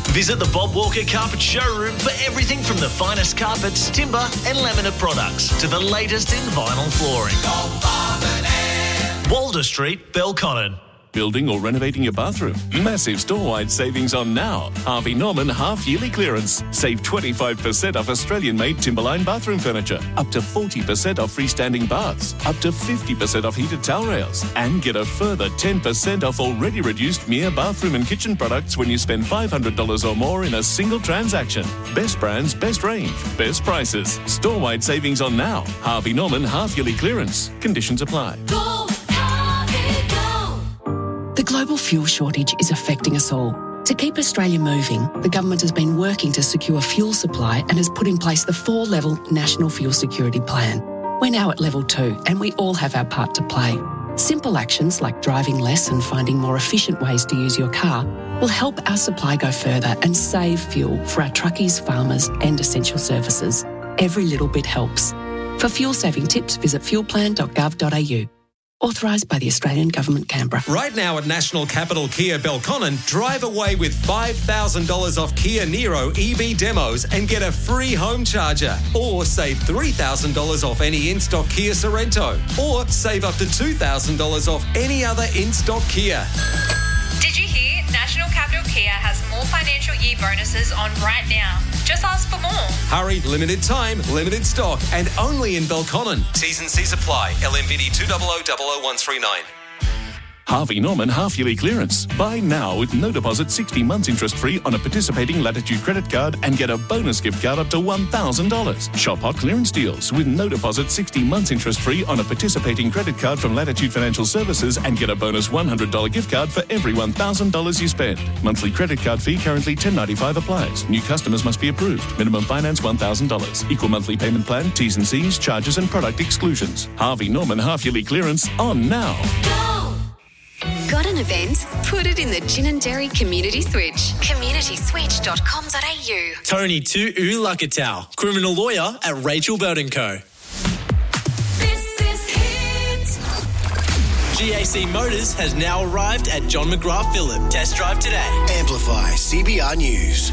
Visit the Bob Walker Carpet Showroom for everything from the finest carpets, timber and laminate products to the latest in vinyl flooring. Walder Street, Belconnen. Building or renovating your bathroom? Massive store-wide savings on now. Harvey Norman half-yearly clearance. Save 25% off Australian-made Timberline bathroom furniture. Up to 40% off freestanding baths. Up to 50% off heated towel rails. And get a further 10% off already reduced Mia bathroom and kitchen products when you spend $500 or more in a single transaction. Best brands, best range, best prices. Store-wide savings on now. Harvey Norman half-yearly clearance. Conditions apply. The global fuel shortage is affecting us all. To keep Australia moving, the government has been working to secure fuel supply and has put in place the 4-level National Fuel Security Plan. We're now at level 2 and we all have our part to play. Simple actions like driving less and finding more efficient ways to use your car will help our supply go further and save fuel for our truckies, farmers and essential services. Every little bit helps. For fuel saving tips, visit fuelplan.gov.au. Authorised by the Australian Government, Canberra. Right now at National Capital Kia Belconnen, drive away with $5,000 off Kia Niro EV demos and get a free home charger. Or save $3,000 off any in-stock Kia Sorrento. Or save up to $2,000 off any other in-stock Kia. Did you hear? National Capital Kia has more financial year bonuses on right now. Just ask for more. Hurry, limited time, limited stock, and only in Belconnen. T's and C's apply. LMVD 2000139. Harvey Norman half-yearly clearance. Buy now with no deposit, 60 months interest-free on a participating Latitude credit card and get a bonus gift card up to $1,000. Shop hot clearance deals with no deposit, 60 months interest-free on a participating credit card from Latitude Financial Services and get a bonus $100 gift card for every $1,000 you spend. Monthly credit card fee currently $10.95 applies. New customers must be approved. Minimum finance $1,000. Equal monthly payment plan, T's and C's, charges and product exclusions. Harvey Norman half-yearly clearance on now. Got an event? Put it in the Gin and Dairy Community Switch. communityswitch.com.au. Tony Tu Lakatau, criminal lawyer at Rachel Burton Co. This is Hit. GAC Motors has now arrived at John McGrath Phillip. Test drive today. Amplify CBR News.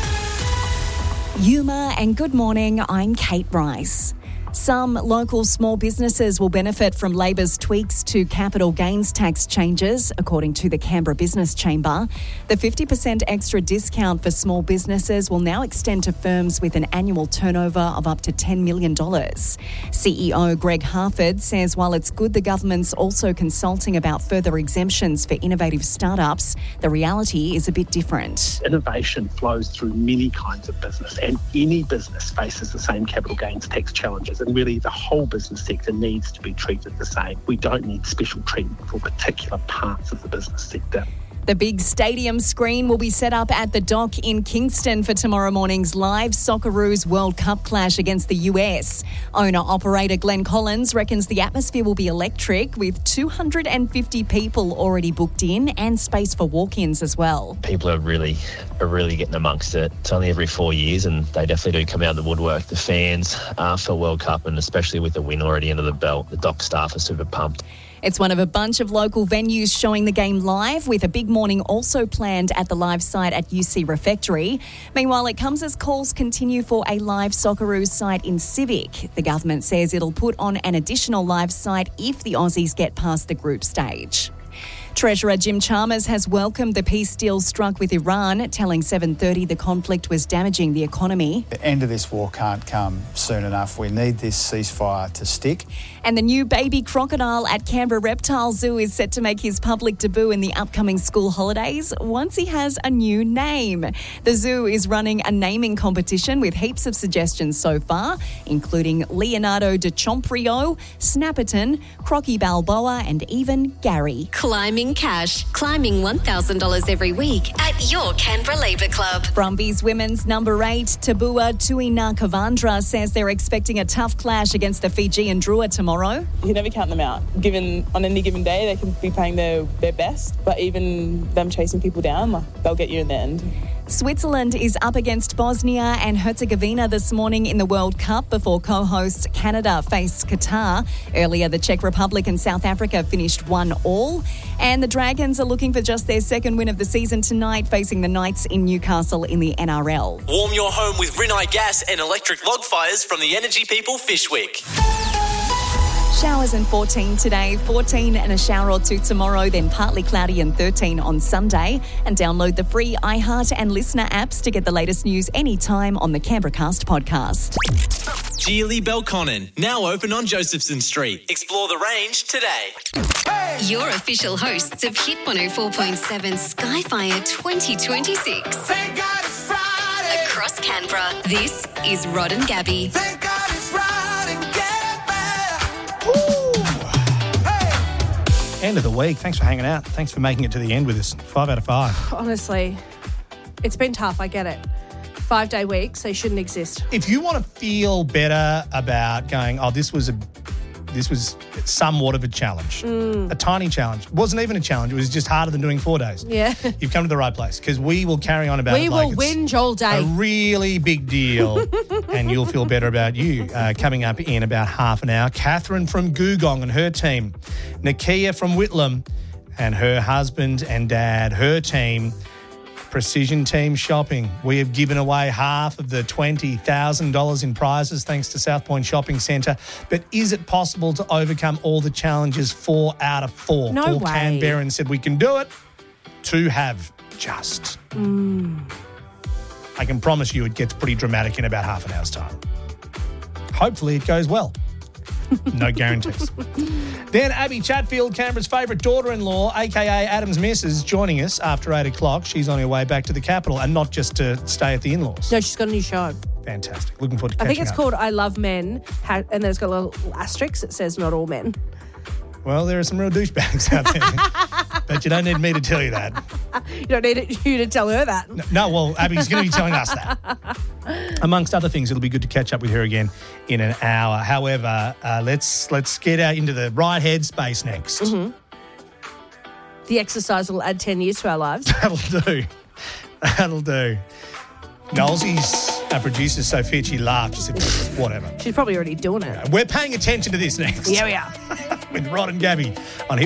Yuma and good morning, I'm Kate Rice. Some local small businesses will benefit from Labor's tweaks to capital gains tax changes, according to the Canberra Business Chamber. The 50% extra discount for small businesses will now extend to firms with an annual turnover of up to $10 million. CEO Greg Harford says while it's good the government's also consulting about further exemptions for innovative startups, the reality is a bit different. Innovation flows through many kinds of business, and any business faces the same capital gains tax challenges. And really, the whole business sector needs to be treated the same. We don't need special treatment for particular parts of the business sector. The big stadium screen will be set up at the Dock in Kingston for tomorrow morning's live Socceroos World Cup clash against the US. Owner-operator Glenn Collins reckons the atmosphere will be electric, with 250 people already booked in and space for walk-ins as well. People are really getting amongst it. It's only every 4 years and they definitely do come out of the woodwork. The fans for World Cup, and especially with the win already under the belt, the Dock staff are super pumped. It's one of a bunch of local venues showing the game live, with a big morning also planned at the live site at UC Refectory. Meanwhile, it comes as calls continue for a live Socceroos site in Civic. The government says it'll put on an additional live site if the Aussies get past the group stage. Treasurer Jim Chalmers has welcomed the peace deal struck with Iran, telling 730 the conflict was damaging the economy. The end of this war can't come soon enough. We need this ceasefire to stick. And the new baby crocodile at Canberra Reptile Zoo is set to make his public debut in the upcoming school holidays once he has a new name. The zoo is running a naming competition with heaps of suggestions so far, including Leonardo DiCaprio, Snapperton, Crocky Balboa and even Gary. Climbing cash. Climbing $1,000 every week at your Canberra Labour Club. Brumbies women's number 8, Tabua Tuinakavandra, says they're expecting a tough clash against the Fijian Drua tomorrow. You never count them out. Given on any given day, they can be playing their best, but even them chasing people down, they'll get you in the end. Switzerland is up against Bosnia and Herzegovina this morning in the World Cup before co-host Canada face Qatar. Earlier, the Czech Republic and South Africa finished 1-1. And the Dragons are looking for just their second win of the season tonight, facing the Knights in Newcastle in the NRL. Warm your home with Rinnai gas and electric log fires from the Energy People Fishwick. Showers and 14 today, 14 and a shower or two tomorrow, then partly cloudy and 13 on Sunday. And download the free iHeart and Listener apps to get the latest news anytime on the Canberracast podcast. Geely Belconnen, now open on Josephson Street. Explore the range today. Your official hosts of Hit 104.7 Skyfire 2026. Thank God it's Friday. Across Canberra, this is Rod and Gabby. Thank God it's Rod and Gabby. End of the week. Thanks for hanging out. Thanks for making it to the end with us. 5 out of 5. Honestly, it's been tough. I get it. 5-day weeks, they shouldn't exist. If you want to feel better about going, this was somewhat of a challenge, a tiny challenge. It wasn't even a challenge. It was just harder than doing 4 days. Yeah. You've come to the right place because we will carry on about it. We will whinge all day. A really big deal and you'll feel better about you. Coming up in about half an hour, Catherine from Googong and her team, Nakia from Whitlam and her husband and dad, her team, Precision Team Shopping. We have given away half of the $20,000 in prizes thanks to South Point Shopping Centre. But is it possible to overcome all the challenges? 4 out of 4. No Paul way. Canberra said we can do it. 2 have just. I can promise you it gets pretty dramatic in about half an hour's time. Hopefully it goes well. No guarantees. Then Abby Chatfield, Canberra's favourite daughter-in-law, a.k.a. Adam's missus, joining us after 8 o'clock. She's on her way back to the capital and not just to stay at the in-laws. No, she's got a new show. Fantastic. Looking forward to I catching think it's up. called I Love Men, and then it's got a little asterisk that says not all men. Well, there are some real douchebags out there. But you don't need me to tell you that. You don't need you to tell her that. No, well, Abby's going to be telling us that. Amongst other things, it'll be good to catch up with her again in an hour. However, let's get out into the right headspace next. Mm-hmm. The exercise will add 10 years to our lives. That'll do. That'll do. Knowlesy's our producer, Sophia, she laughed. She said, whatever. She's probably already doing it. We're paying attention to this next. Yeah, we are. With Rod and Gabby on Hit